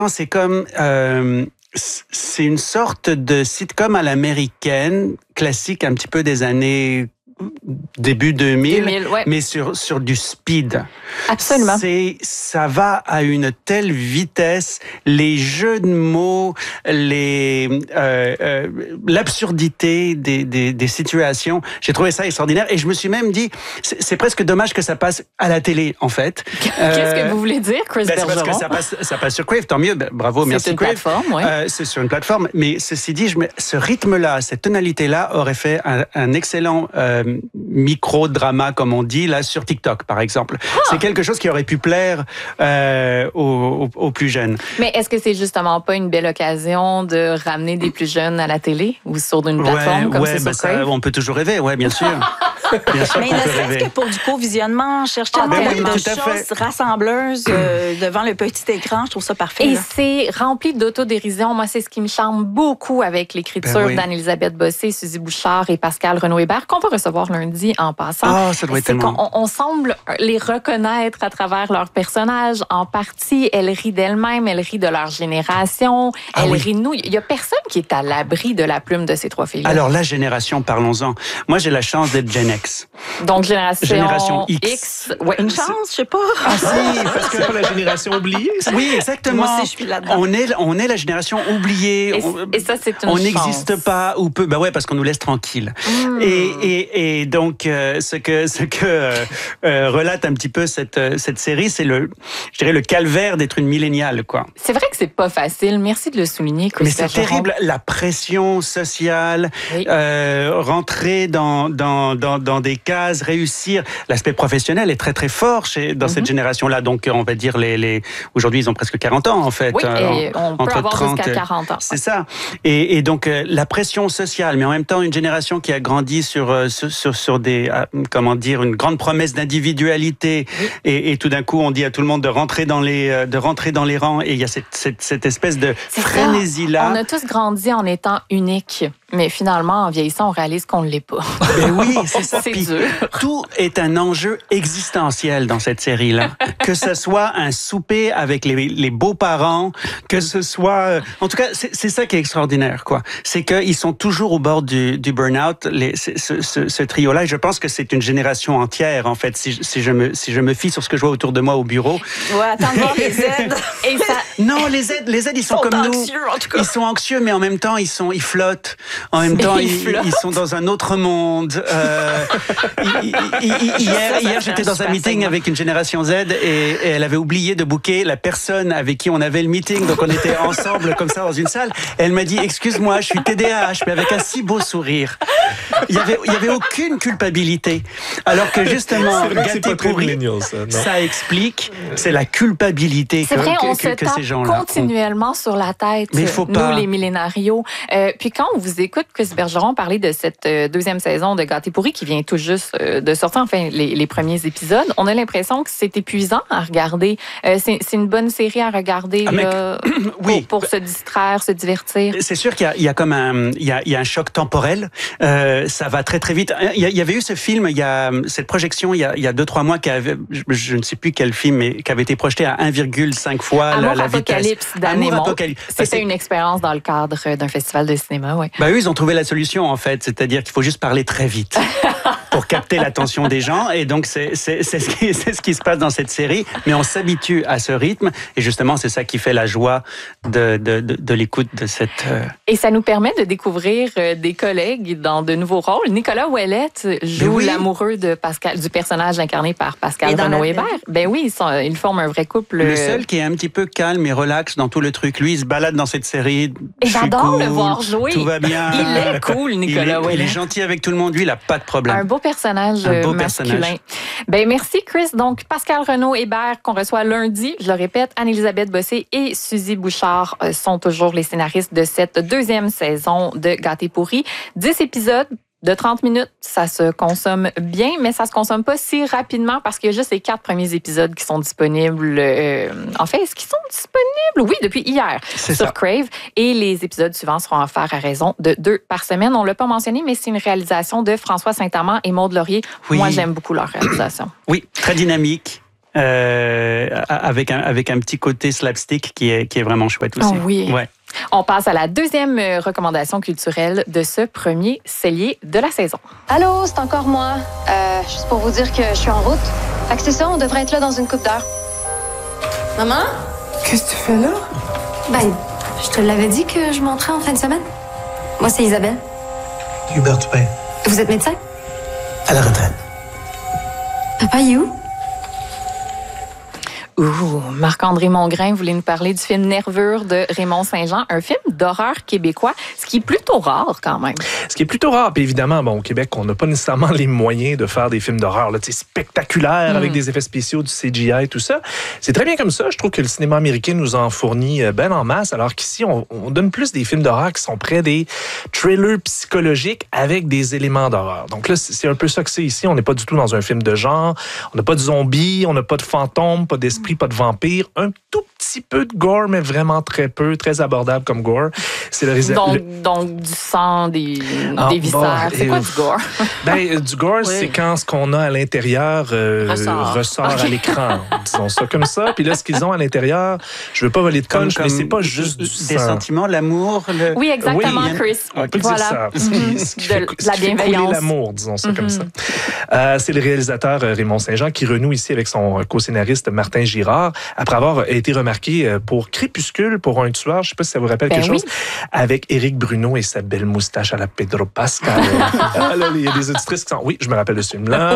C'est comme... c'est une sorte de sitcom à l'américaine, classique un petit peu des années... début 2000 ouais. Mais sur du speed. Absolument. Ça va à une telle vitesse, les jeux de mots, l'absurdité des situations. J'ai trouvé ça extraordinaire et je me suis même dit, c'est presque dommage que ça passe à la télé, en fait. Qu'est-ce que vous voulez dire, Chris Bergeron? C'est parce que ça passe sur Crave, tant mieux, bravo, merci Crave. C'est une plateforme, oui. C'est sur une plateforme, mais ceci dit, ce rythme-là, cette tonalité-là aurait fait un excellent micro-drama, comme on dit, là, sur TikTok, par exemple. C'est quelque chose qui aurait pu plaire aux plus jeunes. Mais est-ce que c'est justement pas une belle occasion de ramener des plus jeunes à la télé ou sur une plateforme comme c'est sur Crave? On peut toujours rêver, bien sûr. Bien sûr. Mais ne serait-ce que pour du co-visionnement, je cherche tellement de choses rassembleuses devant le petit écran. Je trouve ça parfait. Et c'est rempli d'autodérision. Moi, c'est ce qui me charme beaucoup avec l'écriture d'Anne-Élisabeth Bossé, Suzy Bouchard et Pascal Renaud-Hébert, qu'on va recevoir lundi en passant. Ça doit être tellement... On semble les reconnaître à travers leurs personnages. En partie, elles rient d'elles-mêmes, elles rient de leur génération, elles rient de nous. Il n'y a personne qui est à l'abri de la plume de ces trois filles. Alors, la génération, parlons-en. Moi, j'ai la chance d'être Gen X. Donc, génération X. Ouais, une chance, je sais pas. Ah si, parce que c'est pas la génération oubliée. Oui, exactement. Moi aussi, je suis là-dedans. On est la génération oubliée. Et ça, c'est une on chance. n'existe pas ou peu. Parce qu'on nous laisse tranquille. Et donc, ce que relate un petit peu cette série, c'est je dirais le calvaire d'être une milléniale, quoi. C'est vrai que c'est pas facile. Merci de le souligner, Chris Mais c'est Bergeron. terrible, la pression sociale, rentrer dans des cases, réussir. L'aspect professionnel est très très fort dans cette génération-là. Donc, on va dire aujourd'hui, ils ont presque 40 ans en fait. Oui, et on peut avoir 30, jusqu'à 40 ans. C'est ça. Et donc la pression sociale, mais en même temps une génération qui a grandi sur des une grande promesse d'individualité. Et tout d'un coup, on dit à tout le monde de rentrer dans les rangs. Et il y a cette espèce de frénésie-là. On a tous grandi en étant uniques. Mais finalement, en vieillissant, on réalise qu'on ne l'est pas. Mais oui, c'est ça. C'est dur. Tout est un enjeu existentiel dans cette série-là. Que ce soit un souper avec les beaux-parents, que ce soit... En tout cas, c'est ça qui est extraordinaire, quoi. C'est qu'ils sont toujours au bord du burn-out, ce trio-là. Et je pense que c'est une génération entière, en fait, si je me fie sur ce que je vois autour de moi au bureau. Ouais, attends de voir les Z. Non, les Z, ils sont comme nous. Anxieux, en tout cas. Ils sont anxieux, mais en même temps, ils flottent. En même temps, ils sont dans un autre monde. Hier, j'étais dans un meeting avec une génération Z et elle avait oublié de booker la personne avec qui on avait le meeting. Donc, on était ensemble comme ça dans une salle. Et elle m'a dit, excuse-moi, je suis TDAH, mais avec un si beau sourire. Il y avait aucune culpabilité. Alors que justement, Gâté pourri, ça explique, c'est la culpabilité que ces gens-là ont. Continuellement sur la tête, mais faut pas. Nous les millénarios. Puis quand on vous écoute, Chris Bergeron, parler de cette deuxième saison de Gâté pourri qui vient tout juste de sortir, enfin les premiers épisodes, on a l'impression que c'est épuisant à regarder. C'est une bonne série à regarder pour se distraire, se divertir. C'est sûr qu'il y a comme un choc temporel. Ça va très très vite. Il y avait eu ce film, il y a cette projection il y a 2-3 mois je ne sais plus quel film, mais qui avait été projeté à 1,5 fois la vitesse. Apocalypse d'Anémon. C'était une expérience dans le cadre d'un festival de cinéma, oui. Eux, ils ont trouvé la solution en fait, c'est-à-dire qu'il faut juste parler très vite pour capter l'attention des gens. Et donc c'est ce qui se passe dans cette série, mais on s'habitue à ce rythme. Et justement, c'est ça qui fait la joie de l'écoute de cette. Et ça nous permet de découvrir des collègues dans de nouveaux rôles. Nicolas Ouellette joue l'amoureux du personnage incarné par Pascal Renaud-Hébert. Ben oui, ils forment un vrai couple. Le seul qui est un petit peu calme et relax dans tout le truc. Lui, il se balade dans cette série. Et j'adore le voir jouer. Tout va bien. Il est cool, Nicolas Ouellette. Il est gentil avec tout le monde. Lui, il n'a pas de problème. Un beau personnage masculin. Ben merci, Chris. Donc, Pascal Renaud-Hébert, qu'on reçoit lundi. Je le répète, Anne-Élisabeth Bossé et Suzy Bouchard sont toujours les scénaristes de cette deuxième saison de Gâté pourri. 10 épisodes de 30 minutes, ça se consomme bien, mais ça se consomme pas si rapidement parce qu'il y a juste les 4 premiers épisodes qui sont disponibles. En fait, est-ce qu'ils sont disponibles? Oui, depuis hier sur Crave. Et les épisodes suivants seront offerts à raison de 2 par semaine. On l'a pas mentionné, mais c'est une réalisation de François Saint-Amand et Maude Laurier. Oui. Moi, j'aime beaucoup leur réalisation. Oui, très dynamique. avec un petit côté slapstick qui est vraiment chouette aussi. Oh oui. Ouais. On passe à la deuxième recommandation culturelle de ce premier cellier de la saison. Allô, c'est encore moi. Juste pour vous dire que je suis en route. Fait que c'est ça, on devrait être là dans une couple d'heures. Maman? Qu'est-ce que tu fais là? Ben, je te l'avais dit que je monterais en fin de semaine. Moi, c'est Isabelle. Hubert Dupin. Vous êtes médecin? À la retraite. Papa, il est où? Marc-André Mongrain voulait nous parler du film Nervure de Raymond Saint-Jean, un film d'horreur québécois, ce qui est plutôt rare quand même. Ce qui est plutôt rare, puis évidemment, au Québec, on n'a pas nécessairement les moyens de faire des films d'horreur spectaculaires avec des effets spéciaux, du CGI, tout ça. C'est très bien comme ça. Je trouve que le cinéma américain nous en fournit ben en masse, alors qu'ici, on donne plus des films d'horreur qui sont près des thrillers psychologiques avec des éléments d'horreur. Donc là, c'est un peu ça que c'est ici. On n'est pas du tout dans un film de genre. On n'a pas de zombies, on n'a pas de fantômes, pas d'esprits, pas de vampires. Un tout petit peu de gore, mais vraiment très peu, très abordable comme gore. C'est donc du sang, des viscères. C'est quoi du gore? Du gore, c'est quand ce qu'on a à l'intérieur ressort à l'écran. Disons ça comme ça. Puis là, ce qu'ils ont à l'intérieur, je veux pas voler de punch, mais c'est pas juste du sang. Des sentiments, l'amour. Oui, exactement, Chris. On peut dire ça. Ce qui fait couler l'amour, disons ça comme ça. C'est le réalisateur Raymond Saint-Jean qui renoue ici avec son co-scénariste Martin Girard, après avoir été remarqué pour Crépuscule, pour un tueur, je sais pas si ça vous rappelle quelque chose, avec Éric Bruno et sa belle moustache à la Pedro Pascal. Il y a des auditrices qui sont... Oui, je me rappelle de ce film-là.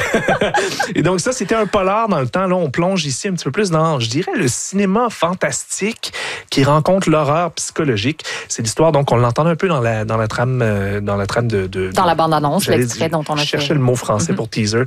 Et donc ça, c'était un polar dans le temps. Là, on plonge ici un petit peu plus dans, je dirais, le cinéma fantastique qui rencontre l'horreur psychologique. C'est l'histoire, donc on l'entend un peu dans la trame de... Dans la bande-annonce, l'extrait dont on a fait. Je cherchais le mot français pour teaser.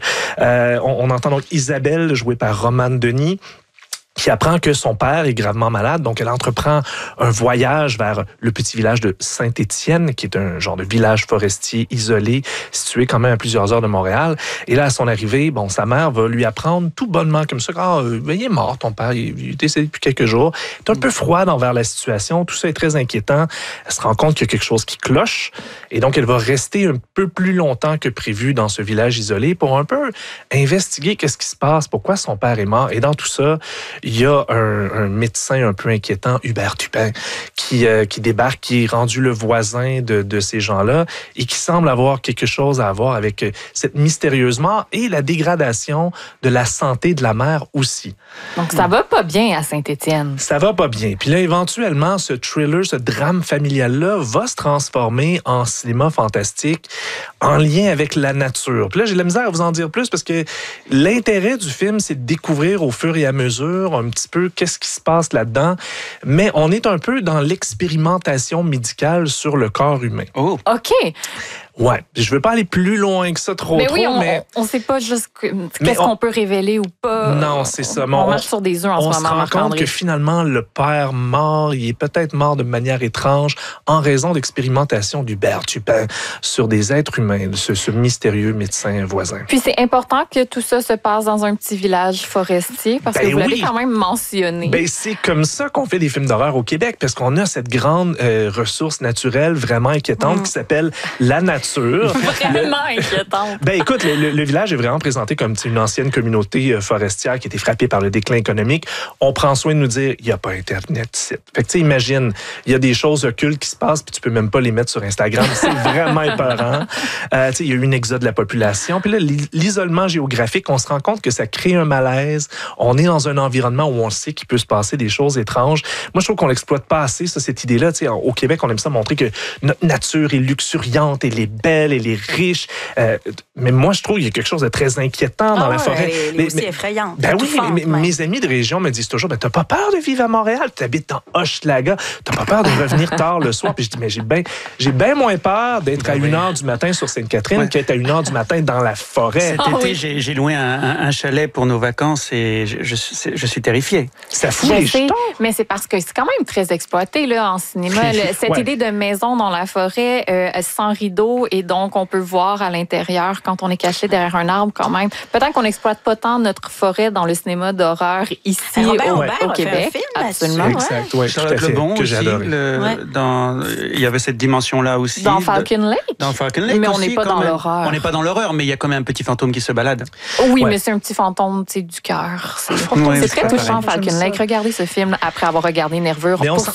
On entend donc Isabelle, jouée par Romane Denis, qui apprend que son père est gravement malade. Donc, elle entreprend un voyage vers le petit village de Saint-Étienne, qui est un genre de village forestier isolé, situé quand même à plusieurs heures de Montréal. Et là, à son arrivée, sa mère va lui apprendre tout bonnement comme ça, il est mort, ton père, il est décédé depuis quelques jours. Elle est un peu froide envers la situation. Tout ça est très inquiétant. Elle se rend compte qu'il y a quelque chose qui cloche. Et donc, elle va rester un peu plus longtemps que prévu dans ce village isolé pour un peu investiguer qu'est-ce qui se passe, pourquoi son père est mort. Et dans tout ça, il y a un médecin un peu inquiétant, Hubert Dupin, qui débarque, qui est rendu le voisin de ces gens-là et qui semble avoir quelque chose à voir avec cette mystérieuse mort et la dégradation de la santé de la mère aussi. Donc, ça va pas bien à Saint-Étienne. Ça va pas bien. Puis là, éventuellement, ce thriller, ce drame familial-là va se transformer en cinéma fantastique en lien avec la nature. Puis là, j'ai la misère à vous en dire plus parce que l'intérêt du film, c'est de découvrir au fur et à mesure un petit peu qu'est-ce qui se passe là-dedans. Mais on est un peu dans l'expérimentation médicale sur le corps humain. Oh. OK. Ouais, je veux pas aller plus loin que ça trop. Mais on sait pas juste qu'est-ce qu'on peut révéler ou pas. Non, c'est ça. On marche sur des œufs en ce moment. On se rend compte que finalement, le père mort, il est peut-être mort de manière étrange en raison d'expérimentation d'Hubert Dupin sur des êtres humains, ce mystérieux médecin voisin. Puis c'est important que tout ça se passe dans un petit village forestier parce que vous l'avez quand même mentionné. C'est comme ça qu'on fait des films d'horreur au Québec parce qu'on a cette grande ressource naturelle vraiment inquiétante qui s'appelle la nature. Vraiment inquiétante. Écoute, le village est vraiment présenté comme une ancienne communauté forestière qui a été frappée par le déclin économique. On prend soin de nous dire, il n'y a pas Internet ici. Fait que imagine, il y a des choses occultes qui se passent puis tu peux même pas les mettre sur Instagram. C'est vraiment épeurant. Il y a eu une exode de la population. Puis là, l'isolement géographique, on se rend compte que ça crée un malaise. On est dans un environnement où on sait qu'il peut se passer des choses étranges. Moi, je trouve qu'on l'exploite pas assez, cette idée-là. Au Québec, on aime ça montrer que notre nature est luxuriante, elle est belle, elle est riche. Mais moi, je trouve qu'il y a quelque chose de très inquiétant dans la forêt. Elle est aussi effrayante. Mes amis de région me disent toujours, t'as pas peur de vivre à Montréal? Tu habites dans Hochelaga. T'as pas peur de revenir tard le soir? Puis je dis, mais j'ai bien moins peur d'être à 1h du matin sur Sainte-Catherine qu'être à 1h du matin dans la forêt. Cet été, j'ai loué un chalet pour nos vacances et je suis terrifié. Ça fout les jetons. Mais c'est parce que c'est quand même très exploité là, en cinéma. Cette idée de maison dans la forêt, sans rideau, château et donc on peut voir à l'intérieur quand on est caché derrière un arbre quand même. Peut-être qu'on n'exploite pas tant notre forêt dans le cinéma d'horreur ici au Québec. Absolument. Exact, oui. Charlotte Lebon que aussi, il y avait cette dimension-là aussi. Dans Falcon Lake? Dans Falcon Lake mais on aussi, n'est pas dans l'horreur. On n'est pas dans l'horreur, mais il y a quand même un petit fantôme qui se balade. Oui, mais c'est un petit fantôme du cœur. C'est très touchant, Falcon Lake. Regardez ce film après avoir regardé Nervure. Mais on